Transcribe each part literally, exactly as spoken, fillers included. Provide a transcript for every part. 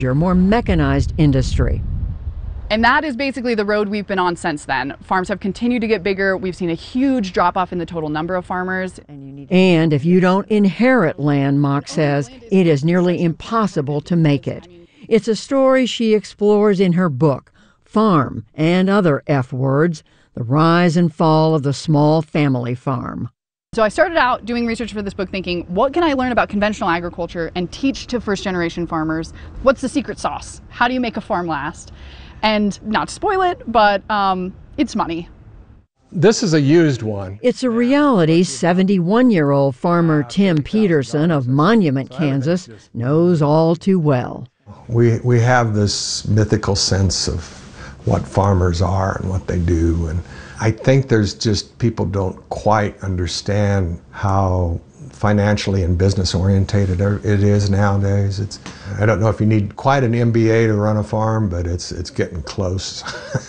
more mechanized industry. And that is basically the road we've been on since then. Farms have continued to get bigger. We've seen a huge drop off in the total number of farmers. And if you don't inherit land, Mock says, it is nearly impossible to make it. It's a story she explores in her book, Farm and Other F Words, The Rise and Fall of the Small Family Farm. So I started out doing research for this book thinking, what can I learn about conventional agriculture and teach to first generation farmers? What's the secret sauce? How do you make a farm last? And not to spoil it, but um, it's money. This is a used one. It's a reality seventy-one-year-old farmer Tim Peterson of Monument, Kansas, knows all too well. We, we have this mythical sense of what farmers are and what they do. And I think there's just people don't quite understand how financially and business orientated it is nowadays. It's, I don't know if you need quite an M B A to run a farm, but it's, it's getting close.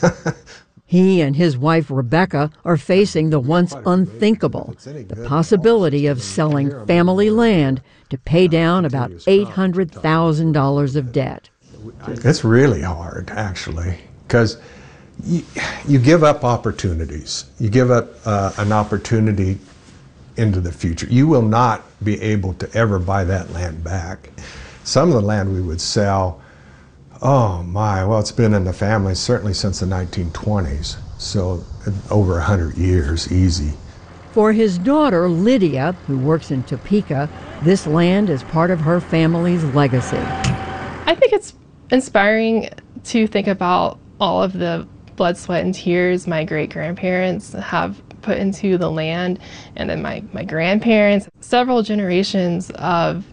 He and his wife Rebecca are facing the once unthinkable, the possibility of selling family land to pay down about eight hundred thousand dollars of debt. It's really hard, actually, because you, you give up opportunities. You give up uh, an opportunity into the future. You will not be able to ever buy that land back. Some of the land we would sell, oh my, well, it's been in the family certainly since the nineteen twenties, so over a hundred years, easy. For his daughter, Lydia, who works in Topeka, this land is part of her family's legacy. I think it's inspiring to think about all of the blood, sweat, and tears my great-grandparents have put into the land, and then my, my grandparents, several generations of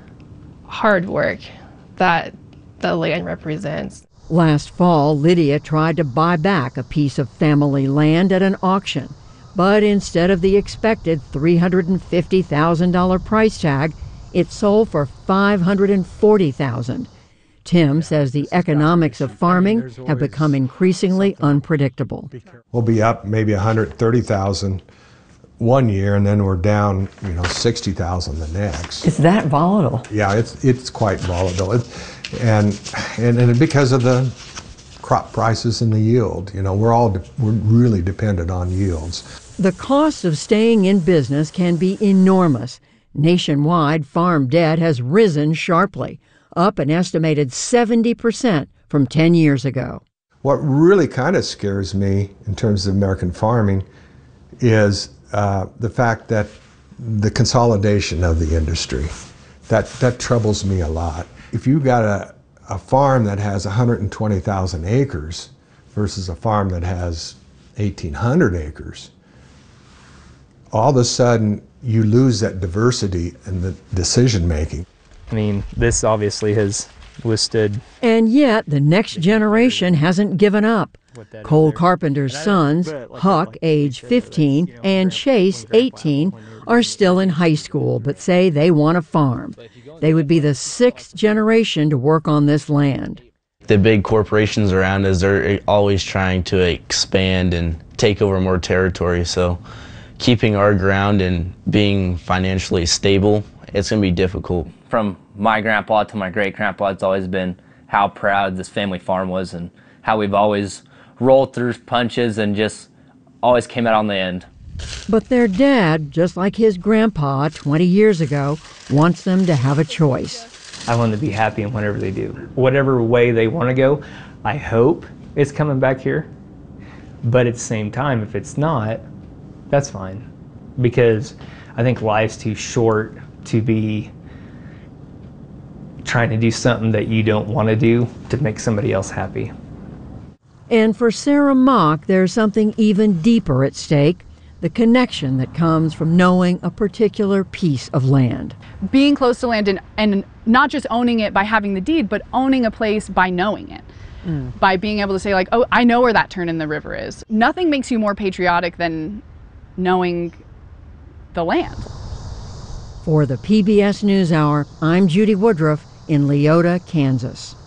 hard work that the land represents. Last fall, Lydia tried to buy back a piece of family land at an auction, but instead of the expected three hundred fifty thousand dollars price tag, it sold for five hundred forty thousand dollars. Tim says the economics of farming have become increasingly unpredictable. We'll be up maybe one hundred thirty thousand dollars one year, and then we're down, you know, sixty thousand dollars the next. It's that volatile. Yeah, it's it's quite volatile, it, and, and and because of the crop prices and the yield, you know, we're all de- we're really dependent on yields. The cost of staying in business can be enormous. Nationwide, farm debt has risen sharply, up an estimated seventy percent from ten years ago. What really kind of scares me in terms of American farming is uh, the fact that the consolidation of the industry. That, that troubles me a lot. If you've got a, a farm that has one hundred twenty thousand acres versus a farm that has eighteen hundred acres, all of a sudden you lose that diversity in the decision making. I mean, this obviously has withstood. And yet, the next generation hasn't given up. Cole Carpenter's sons, Huck, age fifteen, and Chase, eighteen, are still in high school, but say they want to farm. They would be the sixth generation to work on this land. The big corporations around us are always trying to expand and take over more territory, so keeping our ground and being financially stable, it's going to be difficult. From my grandpa to my great-grandpa, it's always been how proud this family farm was and how we've always rolled through punches and just always came out on the end. But their dad, just like his grandpa twenty years ago, wants them to have a choice. I want them to be happy in whatever they do. Whatever way they want to go, I hope it's coming back here. But at the same time, if it's not, that's fine. Because I think life's too short to be trying to do something that you don't want to do to make somebody else happy. And for Sarah Mock, there's something even deeper at stake, the connection that comes from knowing a particular piece of land. Being close to land and, and not just owning it by having the deed, but owning a place by knowing it. Mm. By being able to say, like, oh, I know where that turn in the river is. Nothing makes you more patriotic than knowing the land. For the P B S NewsHour, I'm Judy Woodruff in Leota, Kansas.